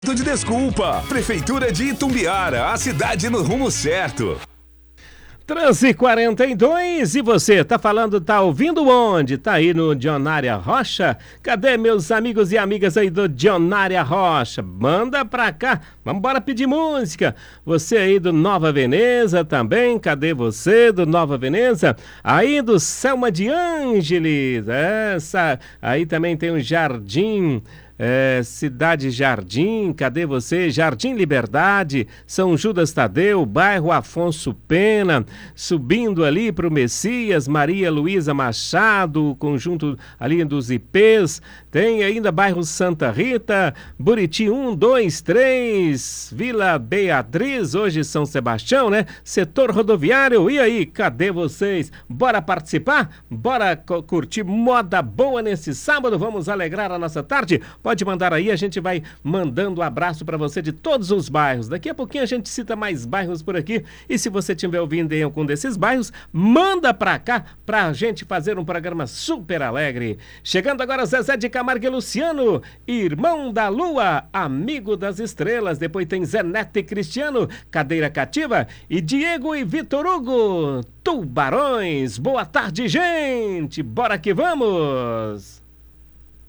De desculpa. Prefeitura de Itumbiara, a cidade no rumo certo. 13h42, e você, tá ouvindo onde? Tá aí no Dionária Rocha? Cadê meus amigos e amigas aí do Dionária Rocha? Manda pra cá, vambora pedir música. Você aí do Nova Veneza também, cadê você do Nova Veneza? Aí do Selma de Ângeles, aí também tem um Jardim... Cidade Jardim, cadê você? Jardim Liberdade, São Judas Tadeu, bairro Afonso Pena, subindo ali para o Messias, Maria Luísa Machado, conjunto ali dos IPs, tem ainda bairro Santa Rita, Buriti 1, 2, 3, Vila Beatriz, hoje São Sebastião, né? Setor rodoviário, e aí, cadê vocês? Bora participar? Bora curtir moda boa nesse sábado? Vamos alegrar a nossa tarde? Pode mandar aí, a gente vai mandando abraço para você de todos os bairros. Daqui a pouquinho a gente cita mais bairros por aqui. E se você estiver ouvindo em algum desses bairros, manda pra cá pra gente fazer um programa super alegre. Chegando agora Zezé de Camargo e Luciano, Irmão da Lua, Amigo das Estrelas. Depois tem Zé Neto e Cristiano, Cadeira Cativa. E Diego e Vitor Hugo, Tubarões. Boa tarde, gente. Bora que vamos.